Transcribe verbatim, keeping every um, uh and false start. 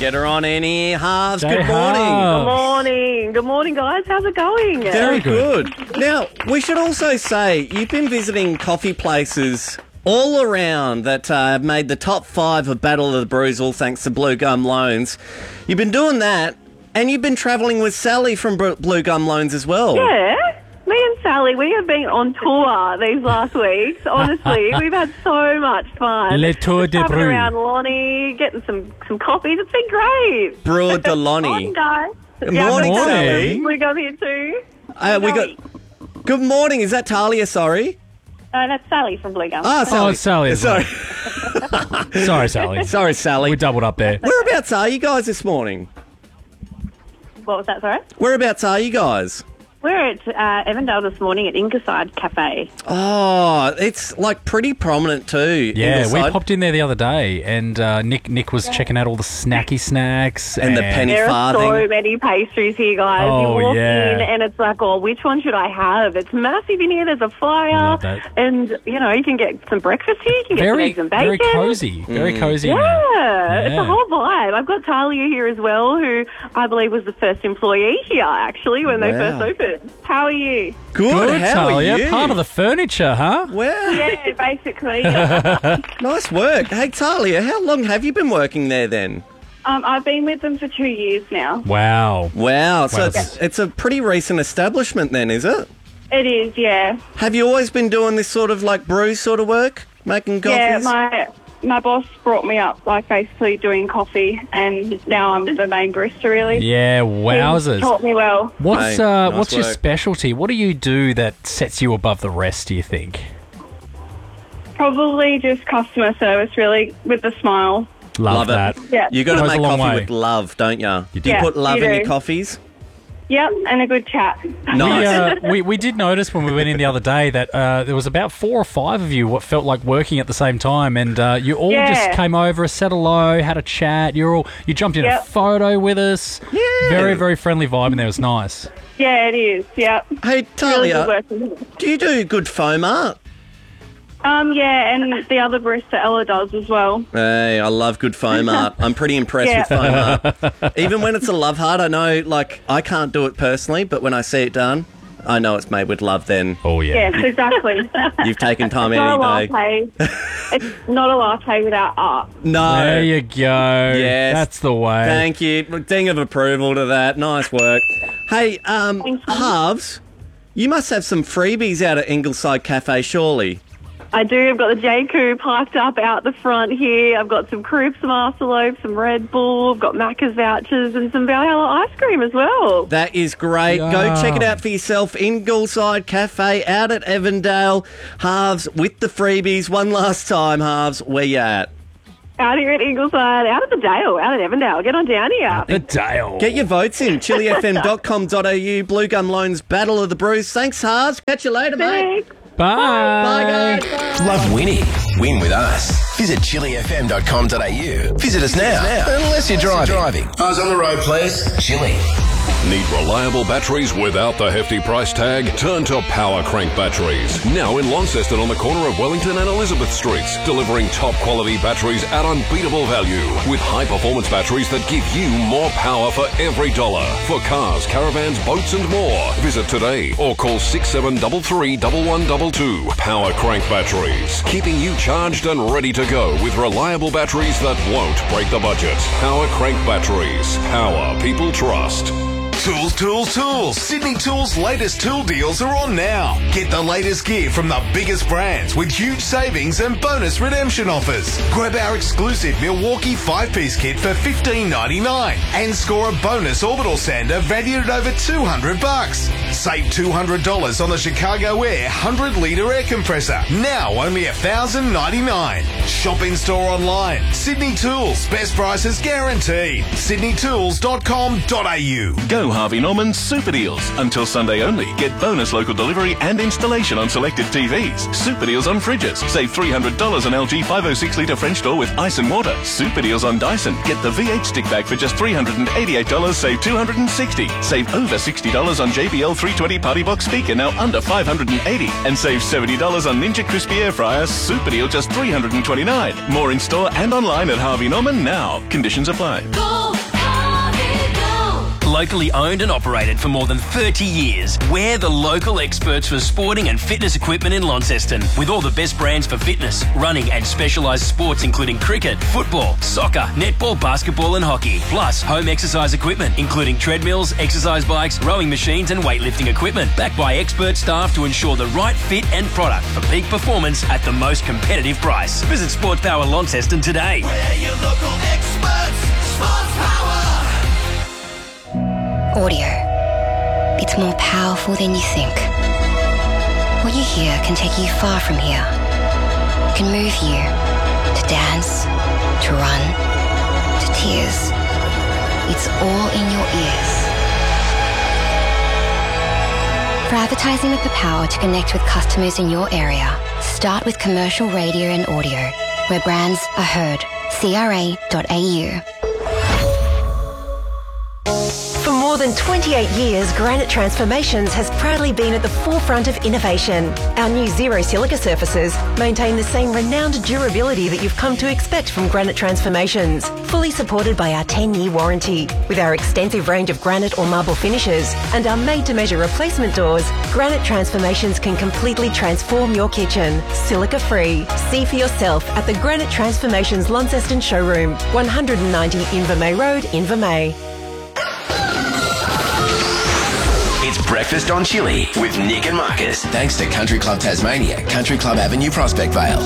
Get her on in here, Halves. Say Good morning. Halves. Good morning. Good morning, guys. How's it going? Very good. good. Now, we should also say you've been visiting coffee places all around that uh, have made the top five of Battle of the Brews, all thanks to Blue Gum Loans. You've been doing that, and you've been travelling with Sally from Br- Blue Gum Loans as well. Yeah. Me and Sally, we have been on tour these last weeks. Honestly, we've had so much fun. Le Tour de Travelling Brew. around Lonnie, getting some, some coffees. It's been great. Brewer de Lonnie. Morning, guys. Good Yeah, morning, I've got Sally. We got here too. Uh, we got. Good morning. Is that Talia? Sorry. Uh, that's Sally from Blue Gum. Ah, Sally. Oh, it's Sally as well. Sorry. Sorry, Sally. Sorry, Sally. We doubled up there. Whereabouts are you guys this morning? What was that, sorry? Whereabouts are you guys? We're at uh, Evandale this morning at Ingleside Cafe. Oh, it's like pretty prominent too. Yeah, we Ingleside. popped in there the other day, and uh, Nick Nick was checking out all the snacky snacks And the penny There farthing. are so many pastries here, guys. Oh, you walk yeah. in and it's like, oh, which one should I have? It's massive in here. There's a fire. Love that. And, you know, you can get some breakfast here. You can get Very, some eggs and bacon. very cozy. Very cozy. in there. Yeah, it's Yeah. a whole vibe. I've got Talia here as well, who I believe was the first employee here, actually, when they Wow. first opened. How are you? Good, Good, how Talia. are you? Part of the furniture, huh? Wow, Yeah, basically. nice work. Hey, Talia, how long have you been working there then? um, I've been with them for two years now. Wow. Wow, so Wow. it's, it's a pretty recent establishment then, is it? It is, yeah. Have you always been doing this sort of like brew sort of work? Making coffees? Yeah, my my boss brought me up, like, basically doing coffee, and now I'm the main barista, really. Yeah, He wowzers. taught me well. What's Hey, uh, nice what's your work. specialty? What do you do that sets you above the rest, do you think? Probably just customer service, really, with a smile. Love, Love it. that. Yeah. You got to Goes a make long coffee way. with love, don't you? Do you Yeah, put love you in do. your coffees? Yep, and a good chat. We, Nice. uh, we we did notice when we went in the other day that uh, there was about four or five of you what felt like working at the same time, and uh, you all Yeah. just came over, said hello, had a chat. You all you jumped in Yep. a photo with us. Yeah. Very very friendly vibe, and there was nice. Yeah, it is, yep. Hey, Really Talia, good working. do you do good foam art? Um, yeah, and the other barista, Ella, does as well. Hey, I love good foam art. I'm pretty impressed Yeah. with foam art. Even when it's a love heart, I know, like, I can't do it personally, but when I see it done, I know it's made with love then. Oh yeah. Yes, exactly. You've taken time not a any day. latte. It's not a latte without art. No. There you go. Yes. That's the way. Thank you. Ding of approval to that. Nice work. Hey, um, Thank you. Halves, you must have some freebies out at Ingleside Cafe, surely. I do. I've got the J. Crew parked up out the front here. I've got some Croops Master Loaf, some Red Bull. I've got Macca's vouchers and some Valhalla ice cream as well. That is great. Go check it out for yourself. Ingleside Cafe out at Evandale. Halves with the freebies. One last time, Halves, where you at? Out here at Ingleside, out at the Dale, out at Evandale. Get on down here. The Dale. Get your votes in. chili f m dot com dot a u. Blue Gum Loans Battle of the Brews. Thanks, Halves. Catch you later, mate. Thanks. Bye. Bye, guys. Bye. Love winning? Win with us. Visit chili f m dot com dot a u. Visit us now. Unless you're driving. Eyes on the road, please. Chili. Need reliable batteries without the hefty price tag? Turn to Power Crank Batteries. Now in Launceston on the corner of Wellington and Elizabeth Streets. Delivering top quality batteries at unbeatable value. With high performance batteries that give you more power for every dollar. For cars, caravans, boats and more. Visit today or call six seven three three, one one two two. Power Crank Batteries. Keeping you charged and ready to go with reliable batteries that won't break the budget. Power Crank Batteries. Power people trust. Tools, tools, tools. Sydney Tools' latest tool deals are on now. Get the latest gear from the biggest brands with huge savings and bonus redemption offers. Grab our exclusive Milwaukee five-piece kit for fifteen ninety-nine and score a bonus orbital sander valued at over two hundred bucks. Save two hundred dollars on the Chicago Air one hundred litre air compressor. Now only one thousand ninety-nine dollars. Shop in store online. Sydney Tools. Best prices guaranteed. sydney tools dot com dot a u. Go Harvey Norman's Super Deals. Until Sunday only. Get bonus local delivery and installation on selected T Vs. Super Deals on fridges. Save three hundred dollars on L G five oh six litre French door with ice and water. Super Deals on Dyson. Get the V eight stick bag for just three hundred eighty-eight dollars, save two hundred sixty dollars. Save over sixty dollars on J B L three twenty Party Box speaker, now under five hundred eighty dollars. And save seventy dollars on Ninja Crispy Air Fryer. Super Deal just three hundred twenty-nine dollars. More in store and online at Harvey Norman now. Conditions apply. Go, Harvey, go. Locally owned and operated for more than thirty years, we're the local experts for sporting and fitness equipment in Launceston, with all the best brands for fitness, running and specialised sports including cricket, football, soccer, netball, basketball and hockey, plus home exercise equipment including treadmills, exercise bikes, rowing machines and weightlifting equipment, backed by expert staff to ensure the right fit and product for peak performance at the most competitive price. Visit Sports Power Launceston today. We're your local experts. Sports Power. Audio. It's more powerful than you think. What you hear can take you far from here. It can move you to dance, to run, to tears. It's all in your ears. For advertising with the power to connect with customers in your area, start with commercial radio and audio, where brands are heard. C R A dot A U. For more than twenty-eight years, Granite Transformations has proudly been at the forefront of innovation. Our new zero silica surfaces maintain the same renowned durability that you've come to expect from Granite Transformations, fully supported by our ten-year warranty. With our extensive range of granite or marble finishes and our made-to-measure replacement doors, Granite Transformations can completely transform your kitchen, silica-free. See for yourself at the Granite Transformations Launceston showroom, one ninety Invermay Road, Invermay. It's Breakfast on Chili with Nick and Marcus. Thanks to Country Club Tasmania, Country Club Avenue, Prospect Vale.